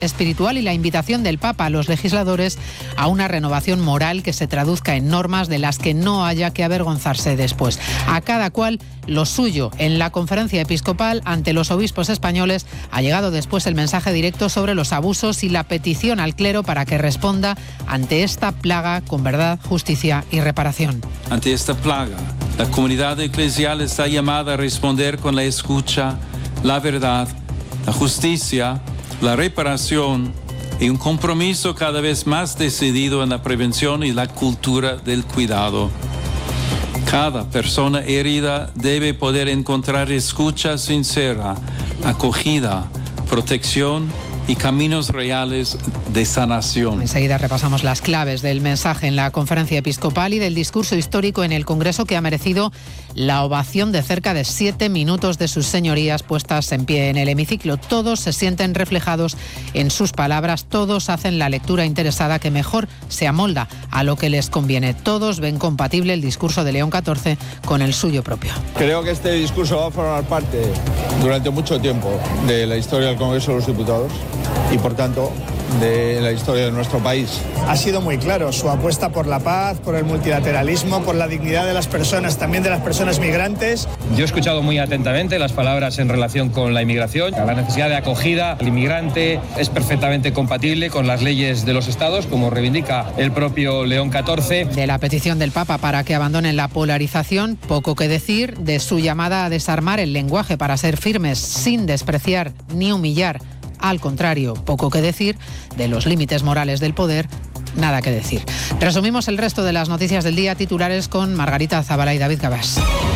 espiritual y la invitación del Papa a los legisladores a una renovación moral que se traduzca en normas de las que no haya que avergonzarse después. A cada cual lo suyo. En la conferencia episcopal ante los obispos españoles ha llegado después el mensaje directo sobre los abusos y la petición al clero para que responda ante esta plaga con verdad, justicia y reparación. Ante esta plaga, la comunidad eclesial está llamada a responder con la escucha, la verdad, la justicia, la reparación y un compromiso cada vez más decidido en la prevención y la cultura del cuidado. Cada persona herida debe poder encontrar escucha sincera, acogida, protección y caminos reales de sanación. Enseguida repasamos las claves del mensaje en la conferencia episcopal y del discurso histórico en el Congreso que ha merecido la ovación de cerca de 7 minutos de sus señorías puestas en pie en el hemiciclo. Todos se sienten reflejados en sus palabras, todos hacen la lectura interesada que mejor se amolda a lo que les conviene. Todos ven compatible el discurso de León XIV con el suyo propio. Creo que este discurso va a formar parte durante mucho tiempo de la historia del Congreso de los Diputados y, por tanto, de la historia de nuestro país. Ha sido muy claro su apuesta por la paz, por el multilateralismo, por la dignidad de las personas, también de las personas migrantes. Yo he escuchado muy atentamente las palabras en relación con la inmigración, la necesidad de acogida. El inmigrante es perfectamente compatible con las leyes de los estados, como reivindica el propio León XIV. De la petición del Papa para que abandonen la polarización, poco que decir. De su llamada a desarmar el lenguaje para ser firmes sin despreciar ni humillar. Al contrario, poco que decir. De los límites morales del poder, nada que decir. Resumimos el resto de las noticias del día, titulares con Margarita Zavala y David Cabas.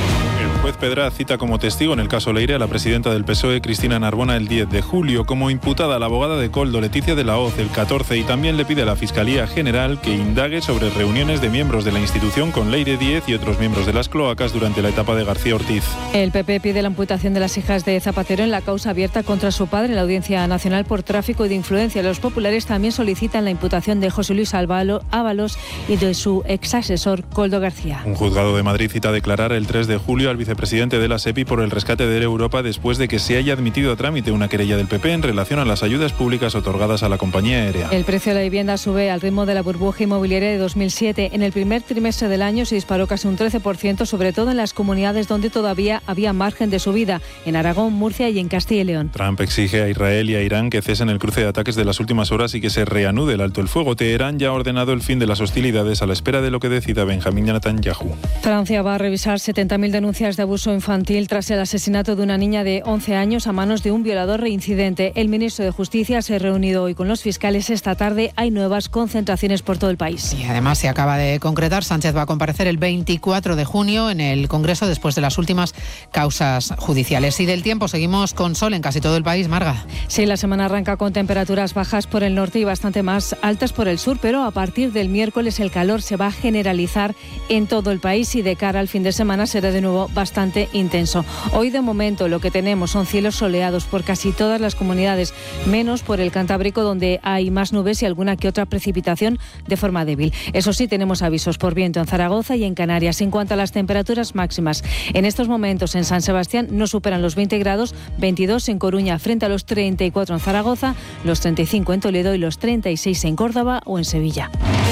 El juez Pedraz cita como testigo en el caso Leire a la presidenta del PSOE, Cristina Narbona, el 10 de julio. Como imputada, la abogada de Koldo, Leticia de la Hoz, el 14, y también le pide a la Fiscalía General que indague sobre reuniones de miembros de la institución con Leire Díez y otros miembros de las cloacas durante la etapa de García Ortiz. El PP pide la imputación de las hijas de Zapatero en la causa abierta contra su padre en la Audiencia Nacional por tráfico de influencia. Los populares también solicitan la imputación de José Luis Ábalos y de su exasesor Koldo García. Un juzgado de Madrid cita a declarar el 3 de julio al vicepresidente de la SEPI por el rescate de Europa después de que se haya admitido a trámite una querella del PP en relación a las ayudas públicas otorgadas a la compañía aérea. El precio de la vivienda sube al ritmo de la burbuja inmobiliaria de 2007. En el primer trimestre del año se disparó casi un 13%, sobre todo en las comunidades donde todavía había margen de subida, en Aragón, Murcia y en Castilla y León. Trump exige a Israel y a Irán que cesen el cruce de ataques de las últimas horas y que se reanude el alto el fuego. Teherán ya ha ordenado el fin de las hostilidades a la espera de lo que decida Benjamín Netanyahu. Francia va a revisar 70.000 denuncias de abuso infantil tras el asesinato de una niña de 11 años a manos de un violador reincidente. El ministro de Justicia se ha reunido hoy con los fiscales. Esta tarde hay nuevas concentraciones por todo el país. Y además se acaba de concretar, Sánchez va a comparecer el 24 de junio en el Congreso después de las últimas causas judiciales. Y del tiempo seguimos con sol en casi todo el país, Marga. Sí, la semana arranca con temperaturas bajas por el norte y bastante más altas por el sur, pero a partir del miércoles el calor se va a generalizar en todo el país y de cara al fin de semana será de nuevo bastante intenso. Hoy de momento lo que tenemos son cielos soleados por casi todas las comunidades, menos por el Cantábrico donde hay más nubes y alguna que otra precipitación de forma débil. Eso sí, tenemos avisos por viento en Zaragoza y en Canarias. En cuanto a las temperaturas máximas, en estos momentos en San Sebastián no superan los 20 grados, 22 en Coruña frente a los 34 en Zaragoza, los 35 en Toledo y los 36 en Córdoba o en Sevilla.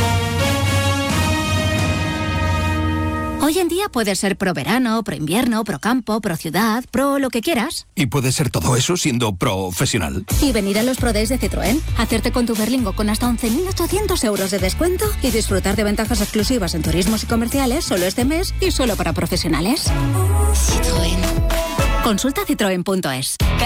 Hoy en día puedes ser pro verano, pro invierno, pro campo, pro ciudad, pro lo que quieras. Y puedes ser todo eso siendo profesional. Y venir a los Pro Days de Citroën, hacerte con tu Berlingo con hasta 11.800 euros de descuento y disfrutar de ventajas exclusivas en turismos y comerciales solo este mes y solo para profesionales. Citroën. Consulta citroen.es.